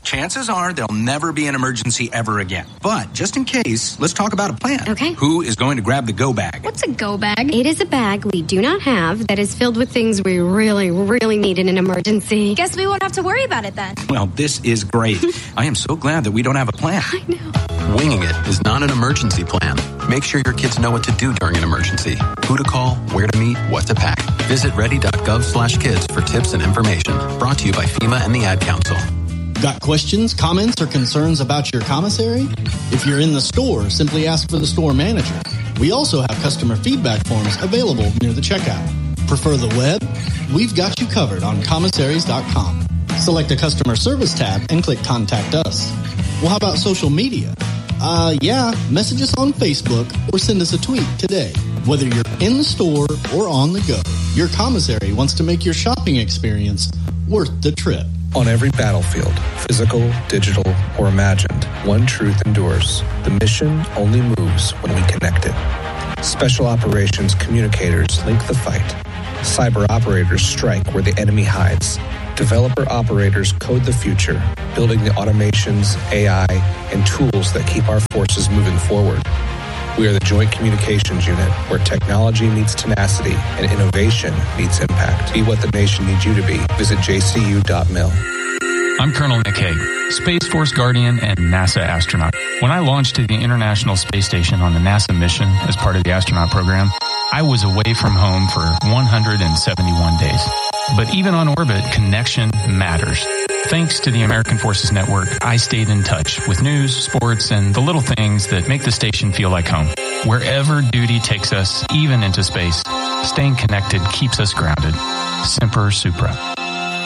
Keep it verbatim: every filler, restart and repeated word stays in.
Chances are there'll never be an emergency ever again. But just in case, let's talk about a plan. Okay. Who is going to grab the go bag? What's a go bag? It is a bag we do not have that is filled with things we really, really need in an emergency. Guess we won't have to worry about it then. Well, this is great. I am so glad that we don't have a plan. I know. Winging it is not an emergency plan. Make sure your kids know what to do during an emergency. Who to call, where to meet, what to pack. Visit ready.gov slash kids for tips and information. Brought to you by FEMA and the Ad Council. Got questions, comments, or concerns about your commissary? If you're in the store, simply ask for the store manager. We also have customer feedback forms available near the checkout. Prefer the web? We've got you covered on commissaries dot com. Select a customer service tab and click Contact Us. Well, how about social media? Uh, yeah, message us on Facebook or send us a tweet today. Whether you're in the store or on the go, your commissary wants to make your shopping experience worth the trip. On every battlefield, physical, digital, or imagined, one truth endures. The mission only moves when we connect it. Special operations communicators link the fight. Cyber operators strike where the enemy hides. Developer operators code the future, building the automations, A I, and tools that keep our forces moving forward. We are the Joint Communications Unit, where technology meets tenacity and innovation meets impact. Be what the nation needs you to be. Visit j c u dot mil. I'm Colonel Nick Hague, Space Force Guardian and NASA astronaut. When I launched to the International Space Station on the NASA mission as part of the astronaut program, I was away from home for one hundred seventy-one days. But even on orbit, connection matters. Thanks to the American Forces Network, I stayed in touch with news, sports, and the little things that make the station feel like home. Wherever duty takes us, even into space, staying connected keeps us grounded. Semper Supra.